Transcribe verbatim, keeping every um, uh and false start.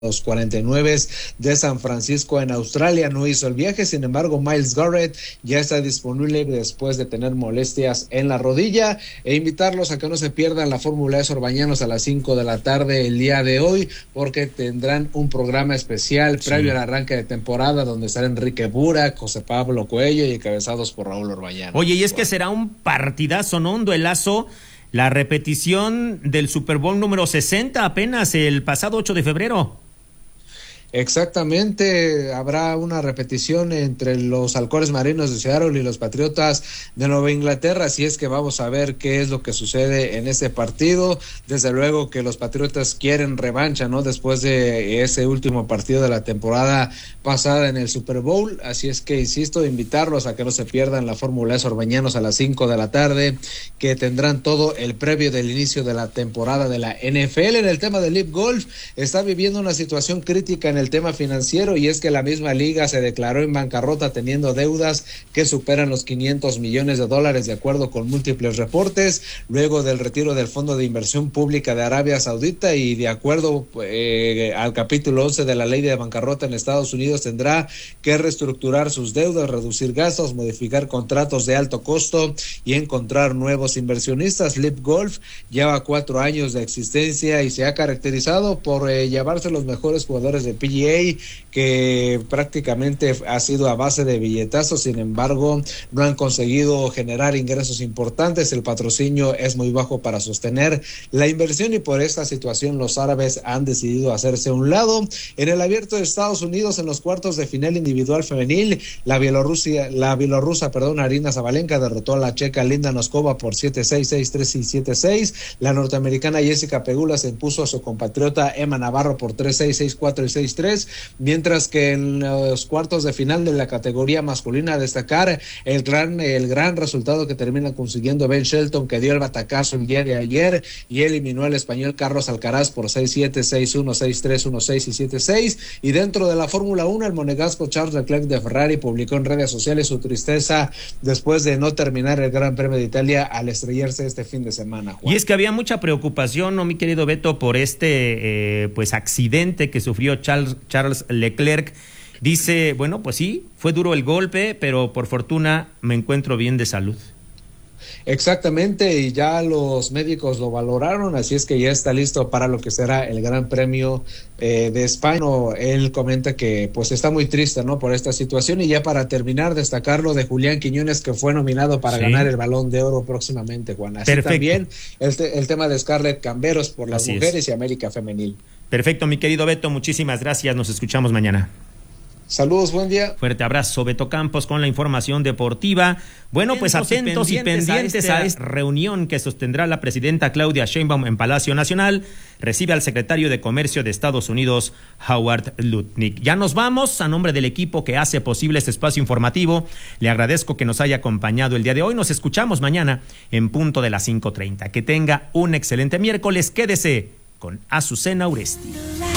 Los cuarenta y nueve de San Francisco en Australia no hizo el viaje, sin embargo Myles Garrett ya está disponible después de tener molestias en la rodilla, e invitarlos a que no se pierdan la Fórmula E Sorbañanos a las cinco de la tarde el día de hoy, porque tendrán un programa especial previo sí. al arranque de temporada donde estará Enrique Burak, José Pablo Coello y encabezados por Raúl Orbañanos. Oye, y es que será un partidazo, ¿no? Un duelazo. La repetición del Super Bowl número sesenta apenas el pasado ocho de febrero. Exactamente, habrá una repetición entre los Halcones Marinos de Seattle y los Patriotas de Nueva Inglaterra, así es que vamos a ver qué es lo que sucede en este partido. Desde luego que los Patriotas quieren revancha, ¿no? Después de ese último partido de la temporada pasada en el Super Bowl, así es que insisto, invitarlos a que no se pierdan la Fórmula E Sorbañanos a las cinco de la tarde, que tendrán todo el previo del inicio de la temporada de la N F L. En el tema del Live Golf, está viviendo una situación crítica en el tema financiero, y es que la misma liga se declaró en bancarrota teniendo deudas que superan los quinientos millones de dólares de acuerdo con múltiples reportes, luego del retiro del Fondo de Inversión Pública de Arabia Saudita, y de acuerdo eh, al capítulo once de la ley de bancarrota en Estados Unidos tendrá que reestructurar sus deudas, reducir gastos, modificar contratos de alto costo y encontrar nuevos inversionistas. Live Golf lleva cuatro años de existencia y se ha caracterizado por eh, llevarse los mejores jugadores de P G A, que prácticamente ha sido a base de billetazos. Sin embargo, no han conseguido generar ingresos importantes, el patrocinio es muy bajo para sostener la inversión, y por esta situación los árabes han decidido hacerse a un lado. En el Abierto de Estados Unidos, en los cuartos de final individual femenil, la Bielorrusia, la bielorrusa, perdón, Arina Zabalenka derrotó a la checa Linda Noskova por siete seis, seis tres y siete seis. La norteamericana Jessica Pegula se impuso a su compatriota Emma Navarro por tres seis, seis cuatro y seis tres, mientras que en los cuartos de final de la categoría masculina, destacar el gran, el gran resultado que termina consiguiendo Ben Shelton, que dio el batacazo el día de ayer y eliminó al español Carlos Alcaraz por seis siete, seis uno, seis tres, uno seis y siete seis. Y dentro de la Fórmula uno, el monegasco Charles Leclerc de Ferrari publicó en redes sociales su tristeza después de no terminar el Gran Premio de Italia al estrellarse este fin de semana, Juan. Y es que había mucha preocupación, ¿no, mi querido Beto, por este eh, pues accidente que sufrió Charles, Charles Leclerc? Dice, bueno, pues sí, fue duro el golpe, pero por fortuna me encuentro bien de salud. Exactamente, y ya los médicos lo valoraron, así es que ya está listo para lo que será el Gran Premio eh, de España. Él comenta que pues está muy triste, ¿no?, por esta situación. Y ya para terminar, destacarlo de Julián Quiñones, que fue nominado para sí. ganar el Balón de Oro próximamente, Juan. Así Perfecto. También el, te- el tema de Scarlett Camberos por las así mujeres es. Y América Femenil. Perfecto, mi querido Beto, muchísimas gracias, nos escuchamos mañana. Saludos, buen día. Fuerte abrazo, Beto Campos, con la información deportiva. Bueno, pues atentos y pendientes, y pendientes a, este... a esta reunión que sostendrá la presidenta Claudia Sheinbaum en Palacio Nacional. Recibe al secretario de Comercio de Estados Unidos, Howard Lutnick. Ya nos vamos. A nombre del equipo que hace posible este espacio informativo, le agradezco que nos haya acompañado el día de hoy. Nos escuchamos mañana en punto de las cinco treinta. Que tenga un excelente miércoles. Quédese con Azucena Uresti.